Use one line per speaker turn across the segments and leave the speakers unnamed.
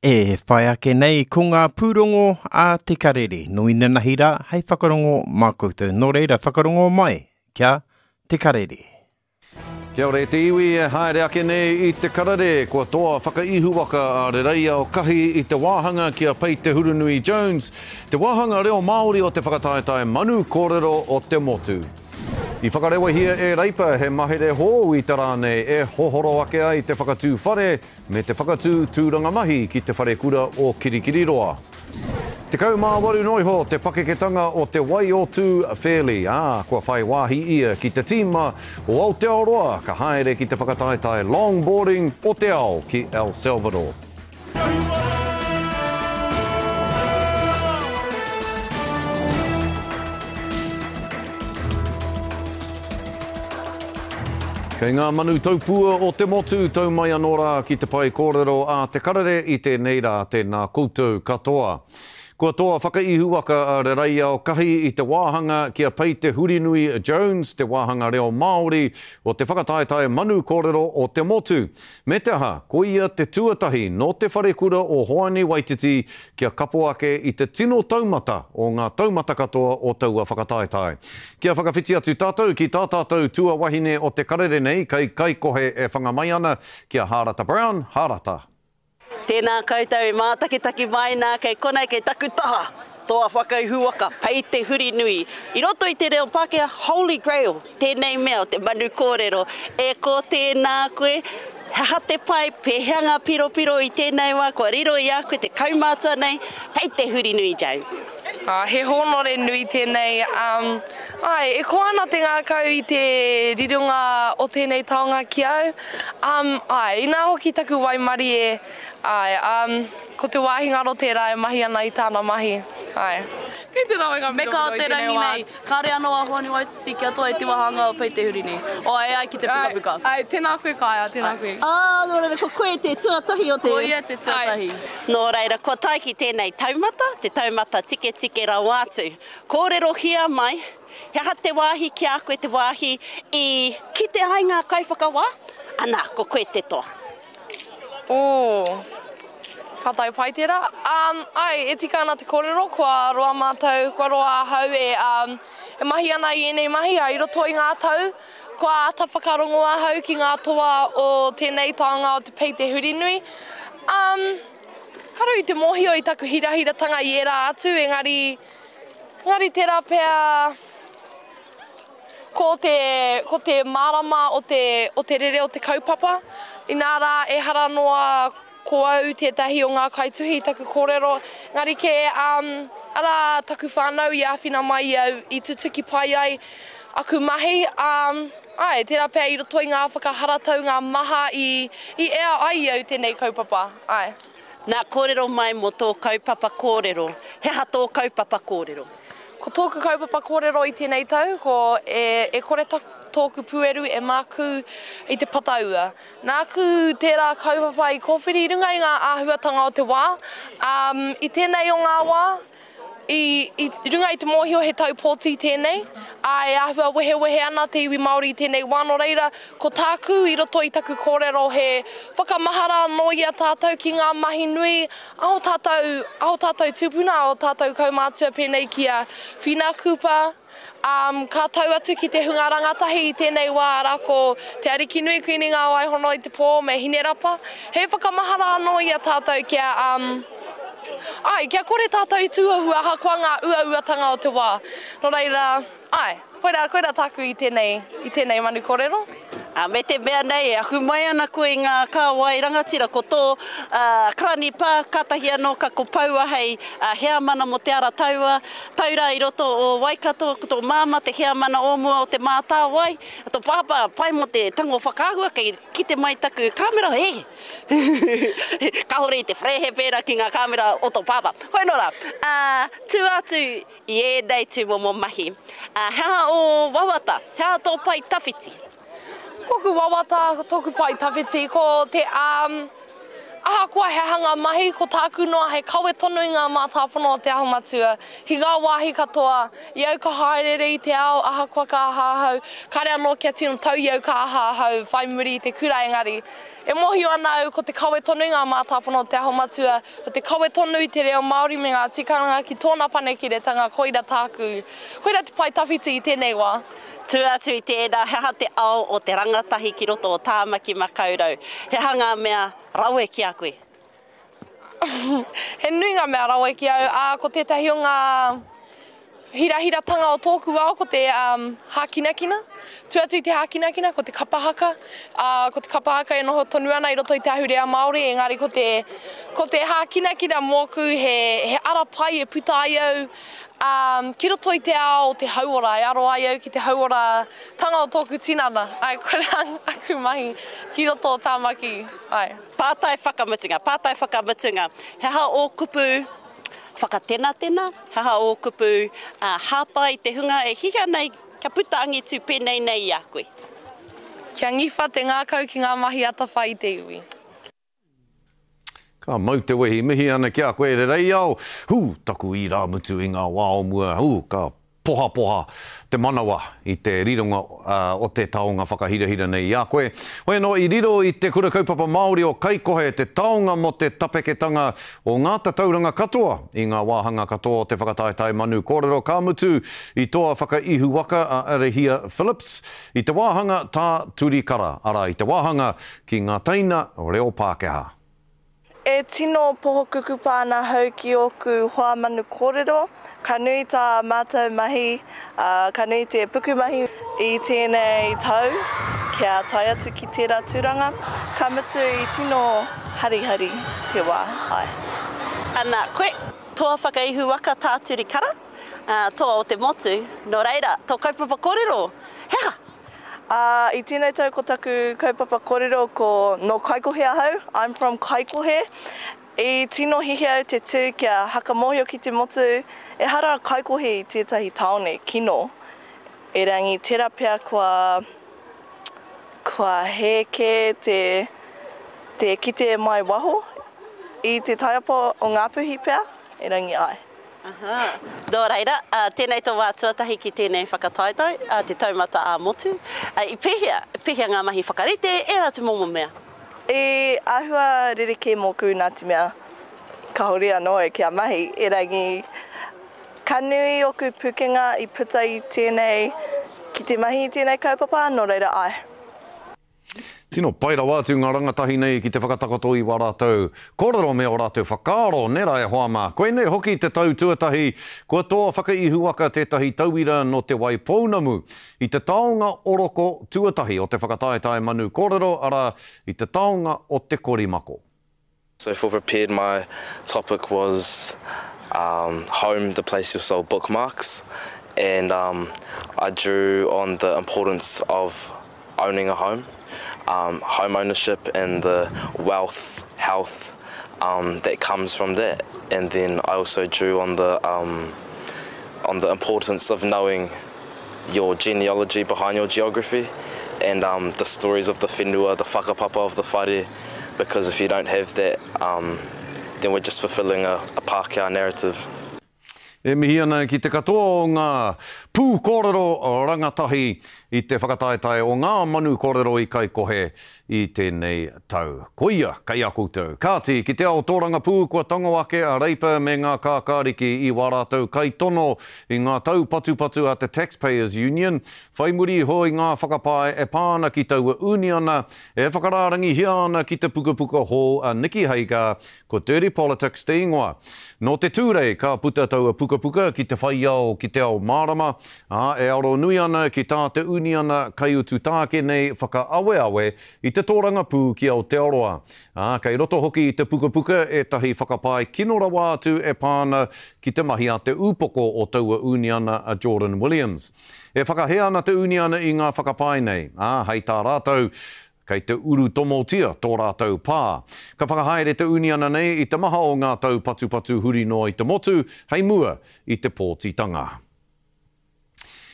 E whai ake nei ko ngā pūrongo a te karere. Nui nahi rā, hei whakarongo mā koutou. Nō reira, whakarongo mai kia te karere.
Kia ora te iwi, haere ake nei i te karere, kua toa whakaihu waka a rereia o kahi i te wāhanga kia Pei Te Hurunui Jones, te wāhanga reo Māori o te whakataetai manu kōrero o te motu. I whakarewa hia e reipa, he mahere hō i tā rānei e hohoro ake ai te whakatū whare me te whakatū tūranga mahi ki te whare kura o Kirikiriroa. Te kaumāwaru noiho te pakeketanga o te Waiōtū Fairly. Kua whai wāhi ia ki te tīma o Aotearoa ka haere ki te whakataetai longboarding o te ao ki El Salvador. Kei ngā manu taupua o te motu, tau mai anō ki te pai kōrero a te karere i te neira tēnā koutou katoa. Kua toa whakaihu waka a rereia o kahi i te wāhanga kia Pei Te Hurunui Jones, te wāhanga reo Māori o te whakataetai manu kōrero o te motu. Me te aha, ko ia te tuatahi no te wharekura o Hoani Waititi kia kapo ake i te tino taumata o ngā taumata katoa o taua whakataetai. Kia whakawhiti atu tātou ki tā tātou tua wahine o te karere nei, kai kohe e whangamai ana kia Harata Brown, Harata.
Tēnā koutou e mātakitaki mai nā kei konei kei taku taha. Toa whakaihu waka, Pei Te Hurunui. I roto i te reo Pākehā Holy Grail, tēnei mea o te manu kōrero. E ko tēnā koe, ha te pai, peheanga piro i tēnei wā, kua riro i a koe te kaumātua nei, Pei Te Hurunui Jones.
He honore nui tēnei. E ko ana te ngākau i te rirunga o tēnei taonga ki au. I nā hoki taku waimari e. Ko te wāhingaro tērā e mahi ana i tāna mahi.
Kei tērā wai ngā meka o te rangi nei. Kāre anō a Hoani Waititi kia toa e te wahanga o Pei Te Hurunui. Ai ki te pukapuka.
Tēnā koe kāia, tēnā koe.
Nō reira, ko koe te tuatahi o te...
Ko ia te tuatahi.
Nō reira, ko tai ki tēnei taumata, te taumata tike rawātu. Kōrero hia mai, he aha te wāhi ki a koe te wāhi i ki te ai ngā kaiwhakawā, ana, ko koe te toa.
Whatai pai tērā. E tika ana te kōrero, kua roa mātou, kua roa ahau e mahi ana i enei mahi, i roto i ngā tau, kua ata whakarongo ahau ki ngā toa o tēnei taonga o te Pei Te Hurunui. Karu i te mohio i taku hirahiratanga i era atu, engari tērā pēr ko te marama o te rere o te kaupapa. I nā rā e hara noa ko au tētahi o ngā kaituhi i taku kōrero. Ngari ke ara taku whānau i āwhina mai au i tutuki pai ai aku mahi. Tērā pēr i roto i ngā whakaharatau, ngā maha i ea ai au tēnei kaupapa.
Nā kōrero mai mo tō kaupapa kōrero. He ha tō kaupapa kōrero?
Ko tōku kaupapa kōrero i tēnei tau, ko e kore tōku pueru e māku i te pataua. Nāku tērā kaupapa i kōwhiri runga i ngā āhuatanga o te wā. I tēnei o ngā wā, i runga i te mōhio he tau pōti tēnei, e āhua wehe ana te iwi Māori i tēnei wā. Nō reira, ko tāku i roto i taku kōrero he whakamahara noia tātou ki ngā mahi nui, aho tātou tupuna, aho tātou kaumātua pēnei ki a whina kupa. Ka tau atu ki te hunga rangatahi i tēnei wā rako te ariki nui kuini ngā waihono i te pō me hine rapa. He whakamahara noia tātou kia kore tātou i tūahua aha kua ngā ua-uatanga o te wā. Nō reira, koira tāku i tēnei manu kōrero.
Me te mea nei, aku mai ana koe i ngā kāwai rangatira, ko tō krani pā katahi anō ka ko paua hei hea mana mo te ara taura i roto o Waikato, ko tō māma te hea mana o mua o te mātā wai, tō pāpā pai mo te tango whakaahua, kei kite mai taku kāmera, ka hore i te whrehe pēra ki ngā kāmera o tō pāpā. Hoi nora, tū atu i ēnei tū mo mahi, hea o wawata, hea tō pai tawhiti.
Koku wawata, tōku pai tawhiti, ko te aha kua he hanga mahi ko tāku noa he kawe tonu i ngā mātāwhana o te aho matua. Hi ngā wāhi katoa, iau ka haerere i te ao, aha kua ka ahahau, kare anō kia tino tau iau ka ahahau, whai muri i te kura engari. E mohi ana au ko te kawe tonu i ngā mātāwhana o te aho matua, ko te kawe tonu i te reo Māori me ngā tikanga ki tōna panekiretanga koira tāku. Koira te pai tawhiti i tēnei wā.
Tu atu i tēnā, he ha te ao o te rangatahi ki roto o Tāmaki Makaurau. He hanga mea rawe ki a koe.
He nui ngā mea rawe ki au, ko tētahi o ngā hirahiratanga o tōku ao, ko te hākinakina. Tu atu i te hākinakina, ko te kapahaka. Ko te kapahaka e noho tonu ana i roto i te ahurea Māori, engari ko te hākinakina mōku he ara pai e puta ai au. Ki roto i te ao o te hauora, e aro ai au ki te hauora tanga o tōku tinana. Ai, koe aku mahi ki roto o Tāmaki. Ai.
Pātai whakamutunga. He ha o kupu whakatena, he ha o kupu hāpa i te hunga e hihia nei kia puta angitu pēnei nei i a koe.
Kia ngiwha te ngākau ki ngā mahi atawha i te iwi.
Ka mau te wehi mihi ana ki a koe re rei au. Taku i rā mutu i ngā wā o mua. Ka poha te manawa i te rironga o te taonga whakahirahira nei i a koe. Hoi no i riro i te kura kaupapa Māori o Kaikohe, te taonga mo te tapeketanga o ngā tauranga katoa i ngā wāhanga katoa o te whakataetai manu kōrero ka mutu i toa whakaihu waka a Arehia Phillips i te wāhanga tā turikara ara i te wāhanga ki ngā taina o Reo Pākehā.
E tino poho kuku pāna hau ki oku hoa manu kōrero, ka nui tā mātou mahi, ka nui te puku mahi i tēnei tau, kia tai atu ki tērā tūranga, ka mutu i tino harihari te wā. Ai.
Ana koe, toa whakaihu waka tā turikara, toa o te motu, no reira, tō kaupapa kōrero, hea!
I tēnei tau ko taku kaupapa kōrero ko no Kaikohe ahau. I'm from Kaikohe. I tino hihi au te tū kia hakamohio ki te motu, e hara Kaikohe i tētahi taone, kino. E rangi tērā pēr kua heke te kite mai waho i te taiapa o Ngāpuhi pēr, e rangi ai.
Nō reira, tēnei tō wā tuatahi ki tēnei whakataitau, te taumata a motu. I pēhia ngā mahi whakarite, e ratu momo mea?
E āhua rereke mōku nā te mea, ka hori anō e kia mahi, e rangi ka nui oku pukenga i puta i tēnei, ki te mahi i tēnei kaupapa, nō reira ai.
Tino paira wātu ngā rangatahi nei ki te whakatakoto i wā rātou. Kōrero mea o rātou whakaaro, nera e hoama. Koe nei hoki te tau tuatahi, kua toa whakaihu waka tētahi tauira no te wai pounamu. I te taonga oroko tuatahi o te whakataetai manu kōrero, ara i te taonga o te korimako.
So for Prepared, my topic was home, the place you'll sell bookmarks. And I drew on the importance of owning a home. Home ownership and the wealth, health that comes from that, and then I also drew on the importance of knowing your genealogy behind your geography, and the stories of the whenua, the whakapapa of the whare, because if you don't have that, then we're just fulfilling a Pākehā narrative.
E mihi ana ki te katoa o ngā pū kōrero rangatahi i te whakataetai o ngā manu kōrero i Kaikohe i tēnei tau. Koia, kai a koutou. Kāti, ki te ao tōranga pū kua tango ake a reipa me ngā kākāriki i wā rātou kai tono i ngā tau patu a te Taxpayers Union. Whai muri hoi ngā whakapae e pāna ki taua uni ana, e whakarārangi hia ana ki te puka hō a Nikki Hager ko Dirty Politics te ingoa. No te tūrei, ka puta taua puka ki te whai ao ki te ao mārama, e aro nui ana ki tā te uni ana kai utu tāke nei whakaawe i te tōranga pū ki Aotearoa. Kei roto hoki i te puka e tahi whakapai kino rawa atu e pāna ki te mahi a te upoko o taua uni ana a Jordan Williams. E whakahea ana te uni ana i ngā whakapai nei, hei tā rātou, kei te uru tomotia tō rātou pā. Ka whakahaere te uni ana nei i te maha o ngā tau patu huri no i te motu, hei mua i te pōtitanga.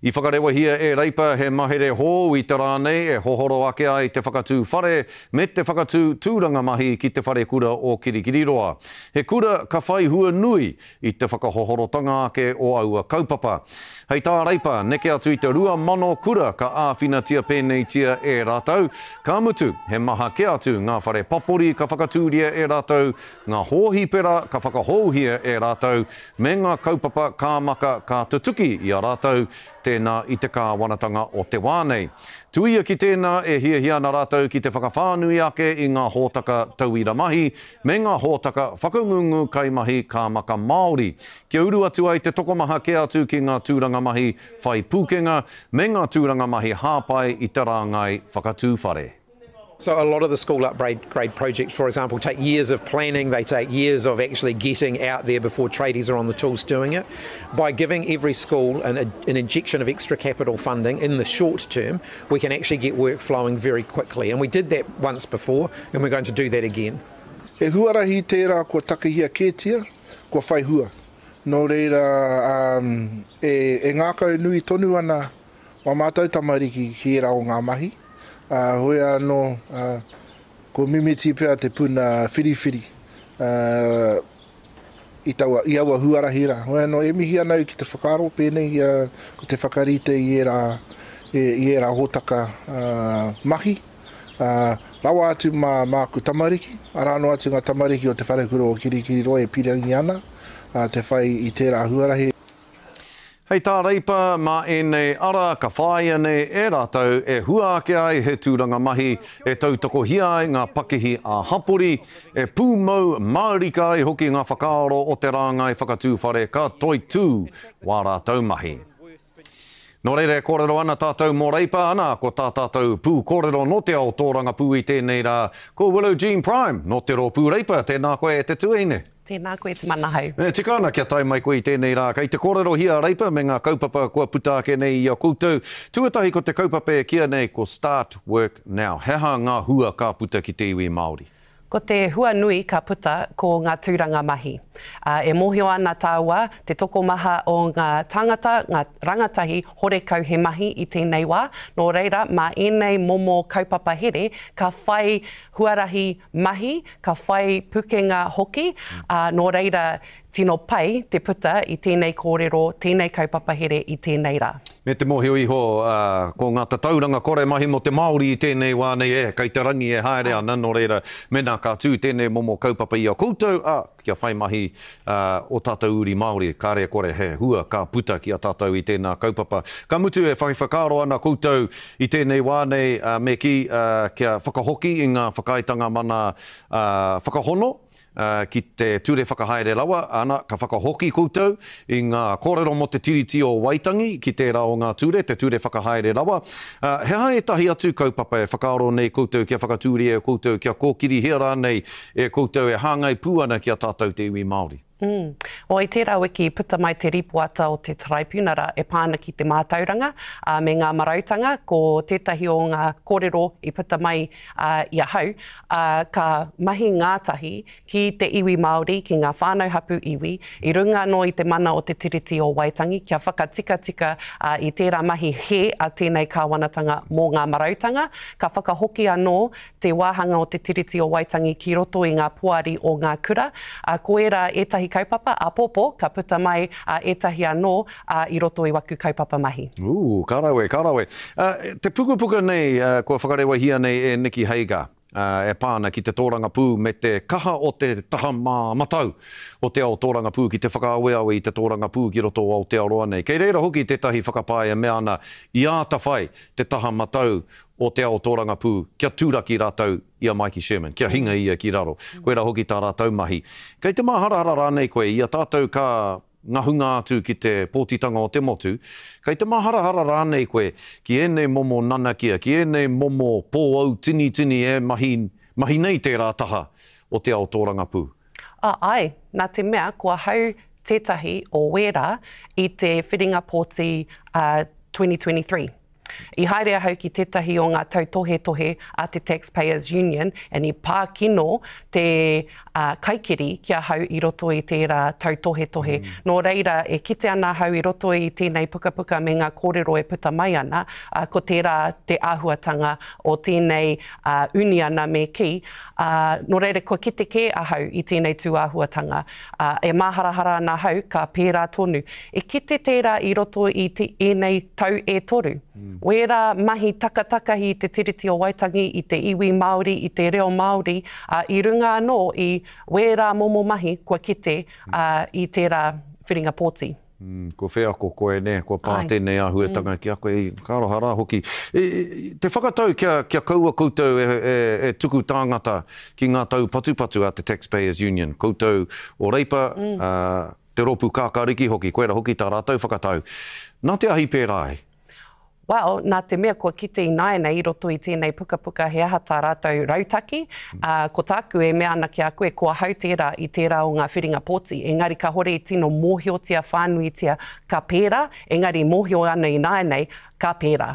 I whakarewa hia e reipa he mahere hō I te rānei e hohoro ake ai te whakatū whare me te whakatū tūranga mahi ki te whare kura o Kirikiriroa. He kura ka whai hua nui I te whakahohorotanga ake o aua kaupapa. Hei tā reipa, neke atu I te 2,000 kura ka āwhinatia pēnei tia e rātau. Ka mutu, he maha ke atu ngā whare papori ka whakatūria e rātau, ngā hōhipera ka whakahouhia e rātau, me ngā kaupapa kāmaka ka tutuki I a rātau, tēnā I te kāwanatanga o te wānei. Tuia ki tēnā e hiahiana rātau ki te whakawhānui ake I ngā hōtaka tauira mahi, me ngā hōtaka whakangungu kaimahi kāmaka Māori. Kia uru atu ai te tokomaha ke atu ki ngā tūranga mahi whai pūkenga, me ngā tūranga mahi hāpai I te rāngai whakatū whare.
So a lot of the school upgrade projects, for example, take years of planning, they take years of actually getting out there before tradies are on the tools doing it. By giving every school an injection of extra capital funding in the short term, we can actually get work flowing very quickly. And we did that once before, and we're going to do that again.
E huarahi tērā kua takahia kētia, kua whai hua. Nō reira, e ngākau nui tonu ana wa mātou tamariki ki e rao ngā mahi. Hoi anō, ko mimiti pēr te puna whiriwhiri I aua huarahira. Hoi anō, e mihi anau ki te whakaro pēnei ko te whakarite I e rā hōtaka mahi. Rawa atu mā ku tamariki, arano atu ngā tamariki o te wharekuro o Kirikiriroa e pirangi ana, te whai I tērā huarahi.
Hei tā reipa, mā e nei ara ka whāia nei e rātau e hua ake ai he tūranga mahi e tautoko hia ai ngā pakihi a hapori e pūmau maurika ai hoki ngā whakaaro o te rāngai whakatū whare ka toi tū wā rātau mahi. Nō reire, kōrero ana tātou mō reipa ana, ko tā tātou pū kōrero no te ao tōranga pū I tēnei rā, ko Willow Jean Prime, no te rō pū reipa, tēnā koe e te tuine.
Tēnā koe te manahau.
Tikana kia tai mai koe I tēnei rā, kei te kōrero hia reipa me ngā kaupapa kua puta ake nei I a koutou. Tuatahi ko te kaupapa e kia nei ko Start Work Now. Heha ngā hua ka puta ki te iwi Māori?
Ko te hua nui ka puta ko ngā tūranga mahi. E mōhio ana tāua te tokomaha o ngā tangata, ngā rangatahi, horekau he mahi I tēnei wā. Nō reira, mā enei momo kaupapa here, ka whai huarahi mahi, ka whai pukenga hoki. Nō reira, tino pai te puta I tēnei kōrero, tēnei kaupapa here I tēnei rā.
Me te mōhio iho, ko ngā tatauranga kore mahi mo te Māori I tēnei wā nei kei te rangi e haere ana, nō reira, mena ka tū tēnei momo kaupapa I a koutou, kia whai mahi o tātou uri Māori, kāre kore he hua ka puta ki a tātou I tēnā kaupapa. Ka mutu e whai whakaro ana koutou I tēnei wā nei, me ki kia whakahoki I ngā whakaitanga mana whakahono, ki te ture whakahaere rawa, ana ka whakahoki koutou I ngā kōrero mo te tiriti o Waitangi ki te rā o ngā ture, te ture whakahaere rawa. He hae tahi atu kaupapa e whakaaro nei koutou kia whakatūri e koutou kia kōkiri hea rā nei e koutou e hāngai pūana ki a tātou te iwi Māori.
O I tērā wiki puta mai te ripuata o te tribunara e pāna ki te mātauranga me ngā marautanga ko tētahi o ngā kōrero I puta mai I a hau ka mahi ngātahi ki te iwi Māori ki ngā whānau hapu iwi I runga no I te mana o te tiriti o Waitangi kia whakatika I tērā mahi he a tēnei kāwanatanga mō ngā marautanga ka whakahoki anō te wāhanga o te tiriti o Waitangi ki roto I ngā puari o ngā kura ko era etahi kaupapa a popo ka puta mai etahi anō I roto I waku kaupapa mahi.
Kārawe, kārawe. Te pukupuka nei, kua whakarewa hia nei e Nikki Hager. E pāna ki te tōranga pū me te kaha o te taha matau o te ao tōranga pū ki te whakaaweawe I te tōranga pū ki roto o Aotearoa nei. Kei reira hoki tētahi whakapāia me ana I āta whai te taha matau o te ao tōranga pū kia tūraki rātau I a Mikey Sherman, kia hinga ia ki raro. Koe rā hoki tā rātau mahi. Kei te maharahara rānei koe, I a tātou ka ngahunga atu ki te pōtitanga o te motu, kei te maharahara rānei koe ki enei momo nanakia, ki enei momo pōau tini e mahi nei te rātaha o te ao tōranga pū.
Ai, nā te mea, kua hau tētahi o wera I te Whiringa Pōti 2023. I haere hau ki tētahi o ngā tautohe a te Taxpayers Union, ni pā kino te kaikiri kia hau i roto i tērā tautohe. Nō reira, e kite ana hau i roto i tēnei pukapuka me ngā kōrero e puta mai ana, ko tērā te āhuatanga o tēnei uni ana me ki. Nō reira, ko kite ke ahau i tēnei tū āhuatanga. E māharahara ana hau, ka pērā tonu. E kite tērā i roto i enei tau e toru. Wera mahi takatakahi i te tiriti o Waitangi, i te iwi Māori, i te reo Māori, i runga anō i wera momo mahi kua kite i tērā whiringa pōti.
Ko whea ko koe ne, ko pātene āhuatanga ki a koe, karohara hoki. Te whakatau kia kaua koutou e tuku tāngata ki ngā tau patupatu a te Taxpayers Union. Koutou o reipa, te ropu kākāriki hoki, koera hoki tā rātau whakatau. Nā te ahi pērā e?
Well, nā te mea kua kite i naena i roto i tēnei pukapuka he aha tā rātou rautaki. Ko tāku e mea ana ki a koe, kua hau tērā i tērā o ngā whiringa pōti. Engari ka hore i tino mōhiotia, whānuitia ka pērā, engari mōhio ana i naenei ka pērā.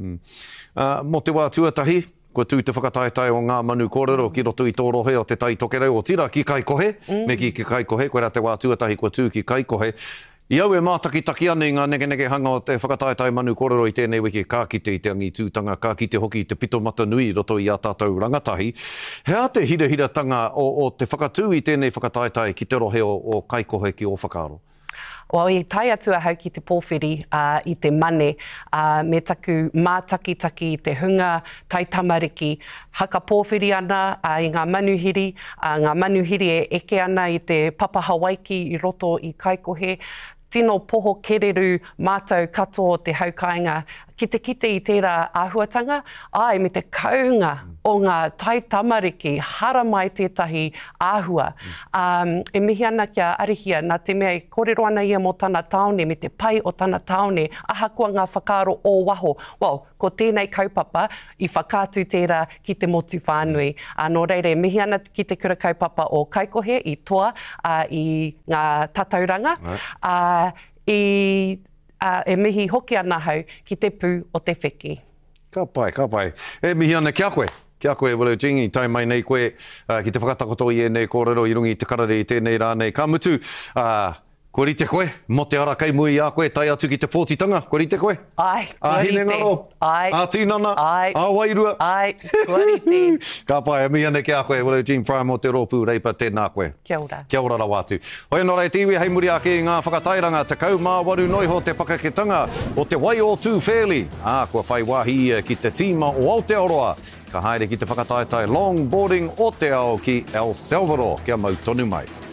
Mo te wā tuatahi, kua tū te whakataetai o ngā manu kōrero ki roto i tō rohe o te tai tokerau o tira ki Kaikohe, me ki Kaikohe, koe rā te wā tuatahi kua tū ki Kaikohe. I au e mātaki ane ngā neke hanga o te whakataetai manu kōrero i tēnei wiki kā kite i te angi tūtanga, kā kite hoki i te pito mata nui roto i a tātou rangatahi. Hea te hira-hiratanga o te whakatū i tēnei whakataetai ki te rohe o Kaikohe ki o whakaaro?
Well, i tai atua hau ki te pōwhiri i te mane, me taku mātaki-taki i te hunga, tai tamariki, haka pōwhiri ana i ngā manuhiri. Ngā manuhiri e eke ana i te papa Hawaiki i roto i Kaikohe. Tino poho kereru mātou katoa o te haukainga. Kite i tērā āhuatanga, me te kaunga o ngā tai tamariki, hara mai tētahi āhua. E mihi ana kia arihia, nā te mea kōrero ana ia mō tāna taone, me te pai o tāna taone, ahakoa ngā whakaaro o waho. Well, ko tēnei kaupapa i whakātu tērā ki te motu whānui. Nō reire, mihi ana ki te kura kaupapa o Kaikohe, i toa, i ngā tatauranga, e mihi hoki ana hau ki te pū o te wheki.
Ka pai. E mihi ana kia koe. Kia koe, Willow Jing, i tai mai nei koe ki te whakatakoto i nei kōrero i rungi i te karare i tēnei rānei. Ka mutu, ko rite koe, mo te ara kai mui a koe, tai atu ki te pōtitanga, ko rite koe?
Ai, ko rite.
Hine ngaro?
Ai.
Tīnana?
Ai.
Wairua?
Ai, ko rite.
Ka pai, mi ane kia koe, Willow Jing Prime o te rōpū reipa, tēnā koe.
Kia ora.
Kia ora rawatu. Hoi nō rei tiwi, hei muri ake i ngā whakatairanga, te kau mā waru noiho te pakaketanga o te wai o tū whēli. Kua whai wāhi ki te tīma o Aotearoa. Ka haere ki te whakataetai longboarding o te ao ki El Salvador. Kia mau tonu mai.